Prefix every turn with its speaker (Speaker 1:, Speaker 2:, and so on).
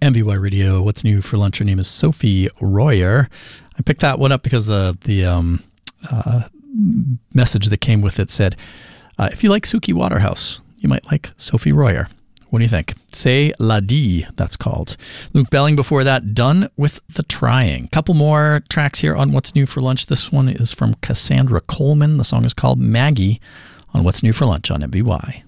Speaker 1: MVY Radio. What's new for lunch? Her name is Sophie Royer. I picked that one up because the message that came with it said, if you like Suki Waterhouse, you might like Sophie Royer. What do you think? C'est la die, that's called. Luke Belling before that, Done with the Trying. Couple more tracks here on What's New for Lunch. This one is from Cassandra Coleman. The song is called Maggie on What's New for Lunch on MVY.